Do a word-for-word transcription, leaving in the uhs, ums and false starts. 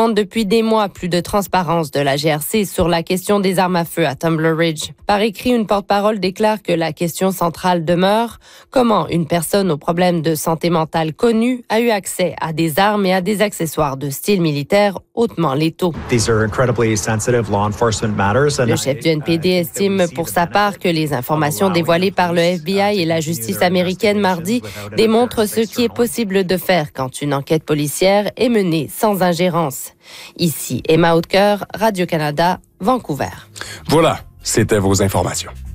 demande depuis des mois plus de transparence de la G R C sur la question des armes à feu à Tumbler Ridge. Par écrit, une porte-parole déclare que la question centrale demeure comment une personne aux problèmes de santé mentale connue a eu accès à des armes et à des accessoires de style militaire hautement létaux. Le chef du N P D estime pour sa part que les informations dévoilées par le F B I et la justice américaine mardi démontrent ce qui est possible de faire quand une enquête policière est menée sans ingérence. Ici Emma Hautecoeur, Radio-Canada, Vancouver. Voilà, c'était vos informations.